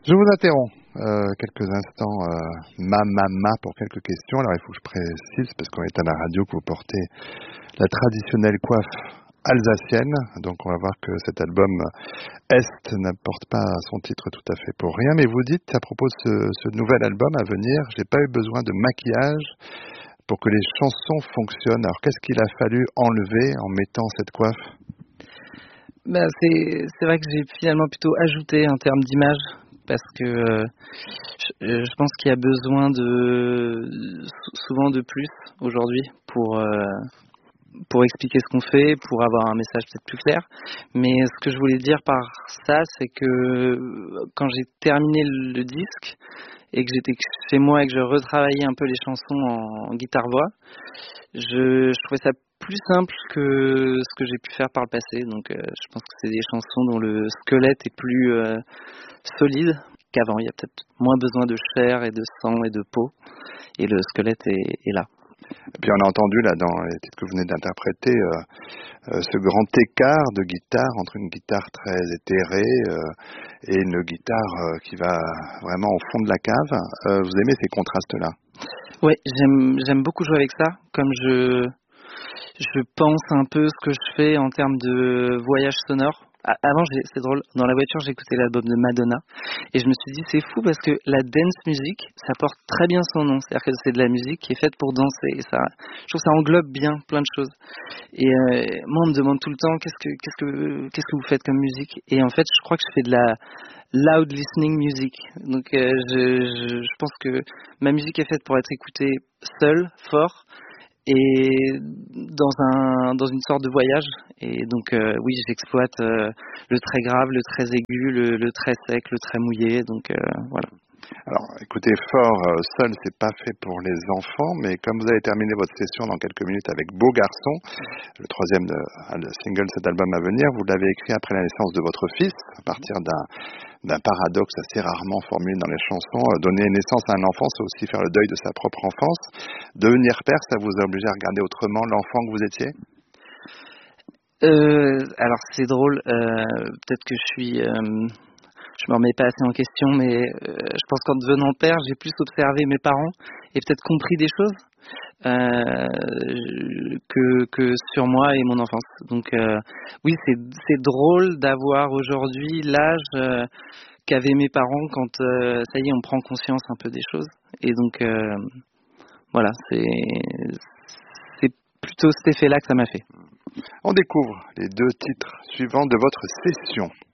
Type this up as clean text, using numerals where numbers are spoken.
Je vous interromps quelques instants, ma pour quelques questions. Alors il faut que je précise, parce qu'on est à la radio, que vous portez la traditionnelle coiffe alsacienne. Donc on va voir que cet album Est n'apporte pas son titre tout à fait pour rien. Mais vous dites à propos de ce nouvel album à venir, j'ai pas eu besoin de maquillage pour que les chansons fonctionnent. Alors qu'est-ce qu'il a fallu enlever en mettant cette coiffe? C'est vrai que j'ai finalement plutôt ajouté en termes d'image, parce que je pense qu'il y a besoin souvent de plus aujourd'hui pour expliquer ce qu'on fait, pour avoir un message peut-être plus clair. Mais ce que je voulais dire par ça, c'est que quand j'ai terminé le disque et que j'étais chez moi et que je retravaillais un peu les chansons en guitare-voix, je trouvais ça plus simple que ce que j'ai pu faire par le passé. Donc je pense que c'est des chansons dont le squelette est plus solide qu'avant. Il y a peut-être moins besoin de chair et de sang et de peau, et le squelette est là. Et puis on a entendu là dans les titres que vous venez d'interpréter ce grand écart de guitare entre une guitare très éthérée et une guitare qui va vraiment au fond de la cave. Vous aimez ces contrastes-là? Oui, j'aime beaucoup jouer avec ça. Comme je pense un peu ce que je fais en termes de voyage sonore. Avant, c'est drôle, dans la voiture, j'écoutais l'album de Madonna et je me suis dit, c'est fou parce que la dance music, ça porte très bien son nom. C'est-à-dire que c'est de la musique qui est faite pour danser. Et ça, je trouve que ça englobe bien plein de choses. Et moi, on me demande tout le temps, qu'est-ce que vous faites comme musique? Et en fait, je crois que je fais de la loud listening music. Donc, je pense que ma musique est faite pour être écoutée seule, fort, et dans une sorte de voyage. Et donc oui, j'exploite le très grave, le très aigu, le très sec, le très mouillé. Donc voilà. Alors, écoutez, fort, seul, c'est pas fait pour les enfants, mais comme vous allez terminer votre session dans quelques minutes avec Beau Garçon, le troisième le single de cet album à venir, vous l'avez écrit après la naissance de votre fils, à partir d'un paradoxe assez rarement formulé dans les chansons. Donner naissance à un enfant, c'est aussi faire le deuil de sa propre enfance. Devenir père, ça vous a obligé à regarder autrement l'enfant que vous étiez? Alors c'est drôle, peut-être que je me remets pas assez en question, mais je pense qu'en devenant père, j'ai plus observé mes parents et peut-être compris des choses que sur moi et mon enfance. Donc oui, c'est drôle d'avoir aujourd'hui l'âge qu'avaient mes parents quand ça y est, on prend conscience un peu des choses. Et donc voilà, c'est plutôt cet effet-là que ça m'a fait. On découvre les deux titres suivants de votre session.